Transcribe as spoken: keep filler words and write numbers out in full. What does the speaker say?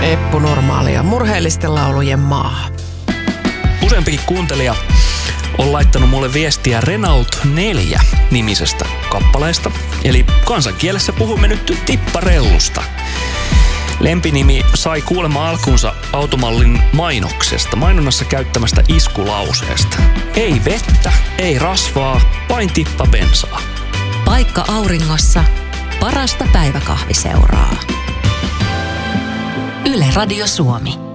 Eppu Normaali ja murheellisten laulujen maa. Useampikin kuuntelija on laittanut mulle viestiä Renault neljä nimisestä kappaleesta. Eli kansankielessä puhumme nyt tipparellusta. Lempinimi sai kuulemma alkunsa automallin mainoksesta, mainonnassa käyttämästä iskulauseesta. Ei vettä, ei rasvaa, vain tippa bensaa. Paikka auringossa, parasta päiväkahviseuraa. Yle Radio Suomi.